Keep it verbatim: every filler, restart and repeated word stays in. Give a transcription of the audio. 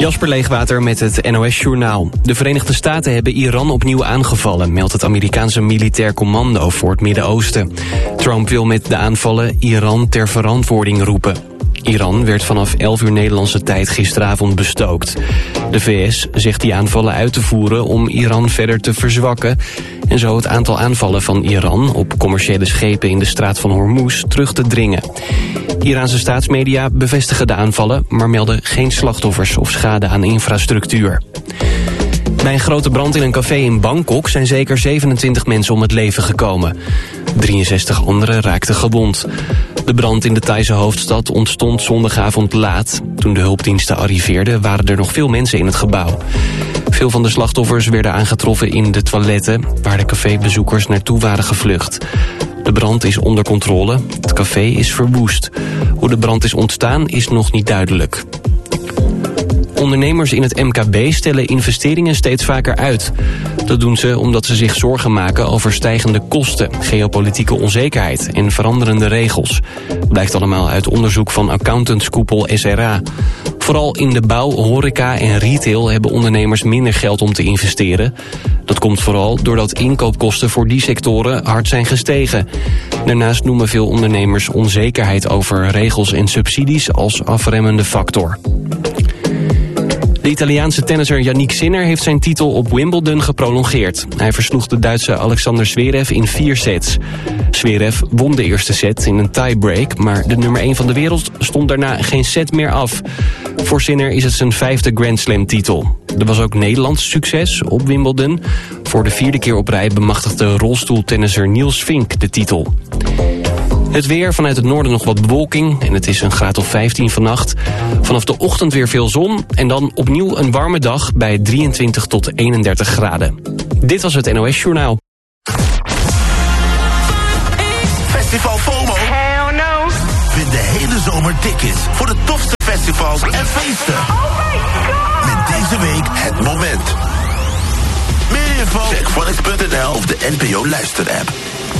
Jasper Leegwater met het N O S-journaal. De Verenigde Staten hebben Iran opnieuw aangevallen, meldt het Amerikaanse militair commando voor het Midden-Oosten. Trump wil met de aanvallen Iran ter verantwoording roepen. Iran werd vanaf elf uur Nederlandse tijd gisteravond bestookt. De V S zegt die aanvallen uit te voeren om Iran verder te verzwakken en zo het aantal aanvallen van Iran op commerciële schepen in de straat van Hormuz terug te dringen. Iraanse staatsmedia bevestigen de aanvallen, maar melden geen slachtoffers of schade aan infrastructuur. Bij een grote brand in een café in Bangkok zijn zeker zevenentwintig mensen om het leven gekomen. drieënzestig anderen raakten gewond. De brand in de Thaise hoofdstad ontstond zondagavond laat. Toen de hulpdiensten arriveerden waren er nog veel mensen in het gebouw. Veel van de slachtoffers werden aangetroffen in de toiletten, waar de cafébezoekers naartoe waren gevlucht. De brand is onder controle. Het café is verwoest. Hoe de brand is ontstaan is nog niet duidelijk. Ondernemers in het M K B stellen investeringen steeds vaker uit. Dat doen ze omdat ze zich zorgen maken over stijgende kosten, geopolitieke onzekerheid en veranderende regels. Blijkt allemaal uit onderzoek van accountantskoepel S R A. Vooral in de bouw, horeca en retail hebben ondernemers minder geld om te investeren. Dat komt vooral doordat inkoopkosten voor die sectoren hard zijn gestegen. Daarnaast noemen veel ondernemers onzekerheid over regels en subsidies als afremmende factor. De Italiaanse tennisser Yannick Sinner heeft zijn titel op Wimbledon geprolongeerd. Hij versloeg de Duitse Alexander Zverev in vier sets. Zverev won de eerste set in een tiebreak, maar de nummer één van de wereld stond daarna geen set meer af. Voor Sinner is het zijn vijfde Grand Slam titel. Er was ook Nederlands succes op Wimbledon. Voor de vierde keer op rij bemachtigde rolstoeltennisser Niels Vink de titel. Het weer, vanuit het noorden nog wat bewolking en het is een graad of vijftien vannacht. Vanaf de ochtend weer veel zon en dan opnieuw een warme dag bij drieëntwintig tot eenendertig graden. Dit was het N O S-journaal. Festival FOMO. Hell no. Vind de hele zomer tickets voor de tofste festivals en feesten. Oh my god. Met deze week het moment. Meer info, check Phonics punt n l of de N P O Luister-app.